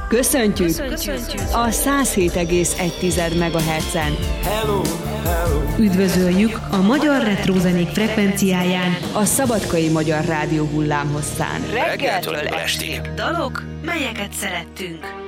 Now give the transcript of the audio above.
Köszöntjük a 107,1 MHz-en. Hello, hello. Üdvözöljük a magyar retrózenék frekvenciáján, A Szabadkai Magyar Rádió hullámhosszán. Reggeltől estig. dalok, melyeket szerettünk.